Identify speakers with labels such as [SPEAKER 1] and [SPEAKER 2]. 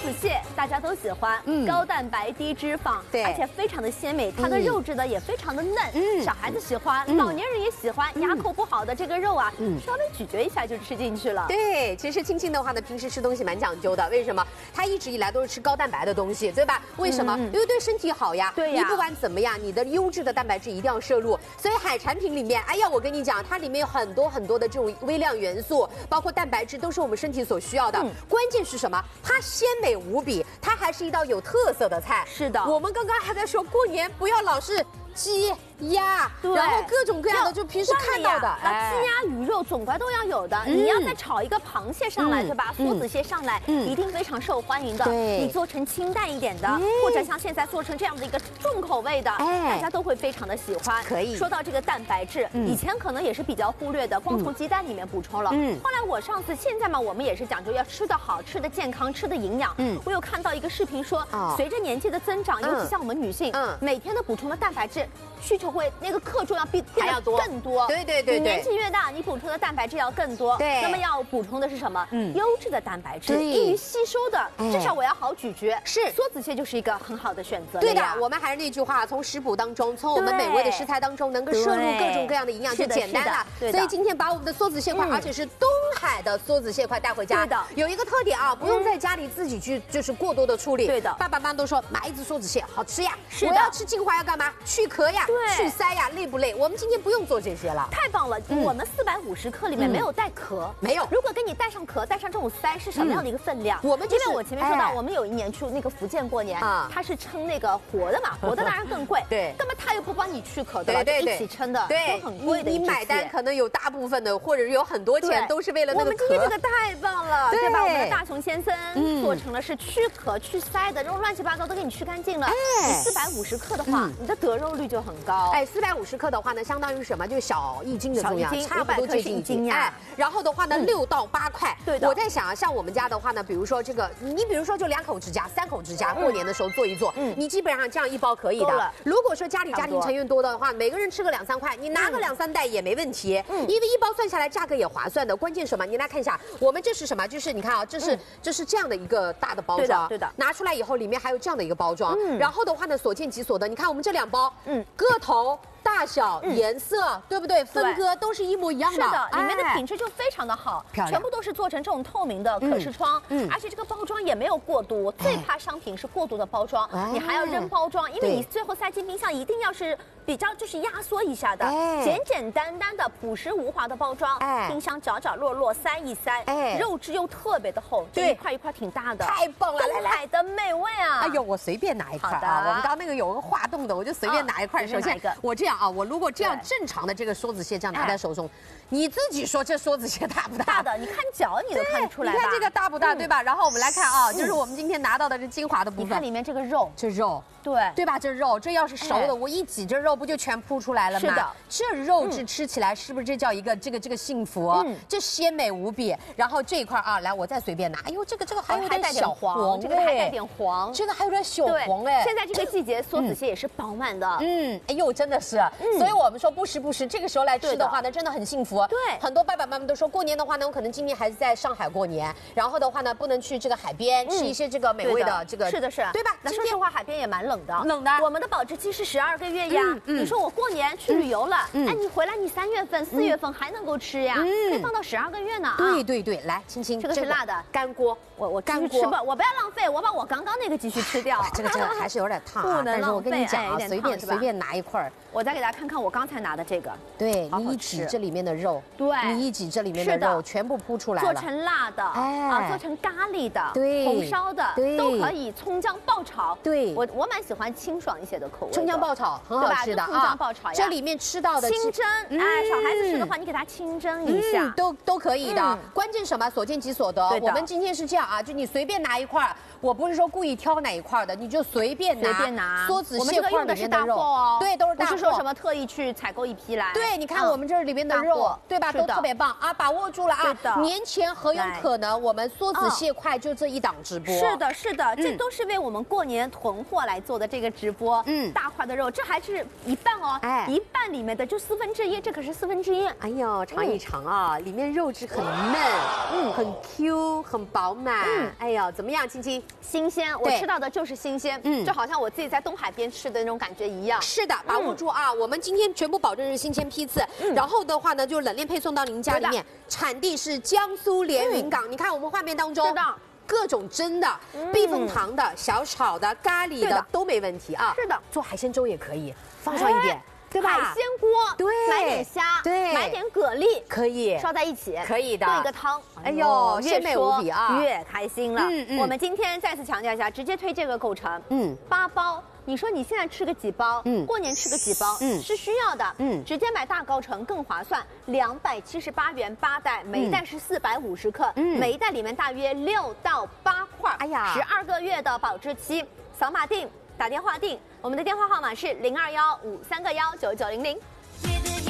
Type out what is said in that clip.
[SPEAKER 1] 子蟹大家都喜欢，高蛋白低脂肪，
[SPEAKER 2] 对，
[SPEAKER 1] 而且非常的鲜美，它的肉质呢也非常的嫩，小孩子喜欢，老年人也喜欢，牙口不好的这个肉啊，稍微咀嚼一下就吃进去了。
[SPEAKER 2] 对，其实青青的话呢，平时吃东西蛮讲究的，为什么？她一直以来都是吃高蛋白的东西，对吧？为什么？因为对身体好呀。
[SPEAKER 1] 对呀。
[SPEAKER 2] 你不管怎么样，你的优质的蛋白质一定要摄入。所以海产品里面，哎呀，我跟你讲，它里面有很多的这种微量元素，包括蛋白质，都是我们身体所需要的。关键是什么？它鲜美无比，它还是一道有特色的菜。
[SPEAKER 1] 是的，
[SPEAKER 2] 我们刚刚还在说过年不要老是鸡鸭，然后各种各样的，就平时看到的，
[SPEAKER 1] 鸡鸭鱼肉总归都要有的。你要再炒一个螃蟹上来，对吧？梭子蟹上来，一定非常受欢迎的。你做成清淡一点的，或者像现在做成这样的一个重口味的，大家都会非常的喜欢。
[SPEAKER 2] 可以。
[SPEAKER 1] 说到这个蛋白质，以前可能也是比较忽略的，光从鸡蛋里面补充了。后来我上次，现在嘛，我们也是讲究要吃得好、吃得健康、吃得营养。我有看到一个视频说，随着年纪的增长，尤其像我们女性，每天的补充的蛋白质需求会那个克重要变得更多。
[SPEAKER 2] 对。
[SPEAKER 1] 你年纪越大，你补充的蛋白质要更多。
[SPEAKER 2] 对。
[SPEAKER 1] 那么要补充的是什么？优质的蛋白质，易于吸收的，至少我要好咀嚼。
[SPEAKER 2] 是。
[SPEAKER 1] 梭子蟹就是一个很好的选择。
[SPEAKER 2] 对的，我们还是那句话，从食谱当中，从我们美味的食材当中，能够摄入各种各样的营养就简单了。所以今天把我们的梭子蟹块，而且是东海的梭子蟹块带回家。
[SPEAKER 1] 对的。
[SPEAKER 2] 有一个特点啊，不用在家里自己去就是过多的处理。
[SPEAKER 1] 对的。
[SPEAKER 2] 爸爸妈妈都说买一只梭子蟹好吃呀。
[SPEAKER 1] 是的。
[SPEAKER 2] 我要吃精华要干嘛？去壳呀，去鳃呀，累不累？我们今天不用做这些了。
[SPEAKER 1] 太棒了！我们450克里面没有带壳，
[SPEAKER 2] 没有。
[SPEAKER 1] 如果给你带上壳，带上这种鳃，是什么样的一个分量？
[SPEAKER 2] 我们因
[SPEAKER 1] 为我前面说到，我们有一年去那个福建过年，它是称那个活的嘛，活的当然更贵。
[SPEAKER 2] 对。
[SPEAKER 1] 那么他又不帮你去壳，对吧？对，一起称的，
[SPEAKER 2] 对，
[SPEAKER 1] 很贵的。
[SPEAKER 2] 你买单可能有大部分的，或者有很多钱都是为了那个壳。
[SPEAKER 1] 我们今天这个太棒了，对吧？我们的大熊先生做成了是去壳去鳃的，这种乱七八糟都给你去干净了。你450克的话，你的得肉率就很高。
[SPEAKER 2] 450克的话呢，相当于什么？就是小1斤的重量，差不多接近
[SPEAKER 1] 1斤呀。
[SPEAKER 2] 然后的话呢，6到8块。
[SPEAKER 1] 对的。
[SPEAKER 2] 我在想啊，像我们家的话呢，比如说这个，你比如说就2口之家、3口之家，过年的时候做一做，你基本上这样一包可以的。如果说家庭成员多的话，每个人吃个2、3块，你拿个2、3袋也没问题。因为一包算下来价格也划算的。关键什么？你来看一下，我们这是什么？就是你看啊，这是这样的一个大的包装。
[SPEAKER 1] 对的。
[SPEAKER 2] 拿出来以后，里面还有这样的一个包装。然后的话呢，所见即所得。你看我们这2包，个头。大小、颜色，对不对？分割都是一模一样的。
[SPEAKER 1] 是的，里面的品质就非常的好，全部都是做成这种透明的可视窗，而且这个包装也没有过毒。最怕商品是过度的包装，你还要扔包装，因为你最后塞进冰箱一定要是比较就是压缩一下的，简简单单的朴实无华的包装，冰箱角角落落塞一塞，肉质又特别的厚，这一块一块挺大的，
[SPEAKER 2] 太棒了！
[SPEAKER 1] 东海的美味啊！
[SPEAKER 2] 哎呦，我随便拿一块啊！我们刚刚那个有个化冻的，我就随便拿一块。首先我这样啊，我如果这样正常的这个梭子蟹这样拿在手中，你自己说这梭子蟹大不大？
[SPEAKER 1] 大的，你看脚你都看得出来吧？
[SPEAKER 2] 你看这个大不大，对吧？然后我们来看啊，就是我们今天拿到的这精华的部分，
[SPEAKER 1] 你看里面这个肉，
[SPEAKER 2] 这肉。对吧？这肉，这要是熟的，我一挤，这肉不就全铺出来了吗？
[SPEAKER 1] 是的，
[SPEAKER 2] 这肉质吃起来是不是这叫一个这个幸福？这鲜美无比。然后这一块啊，来，我再随便拿。哎呦，这个还有点小黄，
[SPEAKER 1] 这个还带点黄，
[SPEAKER 2] 这个还有点小黄哎。
[SPEAKER 1] 现在这个季节，梭子蟹也是饱满的。
[SPEAKER 2] 哎呦，真的是。所以我们说不时这个时候来吃的话呢，真的很幸福。
[SPEAKER 1] 对，
[SPEAKER 2] 很多爸爸妈妈都说，过年的话呢，我可能今年还是在上海过年，然后的话呢，不能去这个海边吃一些这个美味的这个。
[SPEAKER 1] 是的，
[SPEAKER 2] 对吧？
[SPEAKER 1] 那说实话，海边也蛮冷的。
[SPEAKER 2] 冷的。
[SPEAKER 1] 我们的保质期是12个月呀。你说我过年去旅游了，哎，你回来你3月份、4月份还能够吃呀，可以放到12个月呢。
[SPEAKER 2] 对，来，青青，
[SPEAKER 1] 这个是辣的
[SPEAKER 2] 干锅，
[SPEAKER 1] 我继续吃吧，我不要浪费，我把我刚刚那个继续吃掉。
[SPEAKER 2] 这个还是有点烫啊，但是我跟你讲啊，随便拿一块。
[SPEAKER 1] 我再给大家看看我刚才拿的这个，
[SPEAKER 2] 对你一挤这里面的肉，你一挤这里面的肉全部铺出来了，
[SPEAKER 1] 做成辣的，做成咖喱的，红烧的都可以，葱姜爆炒。对，我蛮喜欢清爽一些的口味。
[SPEAKER 2] 葱姜爆炒很好吃的啊，
[SPEAKER 1] 葱姜爆炒呀，
[SPEAKER 2] 这里面吃到的
[SPEAKER 1] 清蒸，小孩子吃的话，你给他清蒸一下，
[SPEAKER 2] 都可以的。关键什么？所见即所得。我们今天是这样啊，就你随便拿一块，我不是说故意挑哪一块的，你就随便拿。
[SPEAKER 1] 梭
[SPEAKER 2] 子蟹块里面的肉，对，都是大货。
[SPEAKER 1] 什么特意去采购一批来？
[SPEAKER 2] 对，你看我们这里边的肉，对吧？都特别棒啊，把握住了啊！年前很有可能我们梭子蟹块就这一档直播。
[SPEAKER 1] 是的，是的，这都是为我们过年囤货来做的这个直播。大块的肉，这还是一半哦，一半里面的就1/4，这可是1/4。
[SPEAKER 2] 哎呦，尝一尝啊，里面肉质很嫩，很 Q， 很饱满。哎呦，怎么样，青青？
[SPEAKER 1] 新鲜，我吃到的就是新鲜，就好像我自己在东海边吃的那种感觉一样。
[SPEAKER 2] 是的，把握住啊！我们今天全部保证是新鲜批次，然后的话呢，就冷链配送到您家里面。产地是江苏连云港，你看我们画面当中，各种蒸的、避风塘的、小炒的、咖喱的都没问题啊。
[SPEAKER 1] 是的，
[SPEAKER 2] 做海鲜粥也可以，放上一点。对吧？
[SPEAKER 1] 海鲜锅，
[SPEAKER 2] 对，
[SPEAKER 1] 买点虾，
[SPEAKER 2] 对，
[SPEAKER 1] 买点蛤蜊，
[SPEAKER 2] 可以
[SPEAKER 1] 烧在一起，
[SPEAKER 2] 可以的，
[SPEAKER 1] 炖一个汤。
[SPEAKER 2] 哎呦，鲜美无比啊，
[SPEAKER 1] 越开心了。我们今天再次强调一下，直接推这个构成，8包。你说你现在吃个几包，过年吃个几包，是需要的，直接买大高城更划算，278元8袋，每一袋是450克，每一袋里面大约6到8块，哎呀，12个月的保质期，扫码订，打电话订，我们的电话号码是0215319900。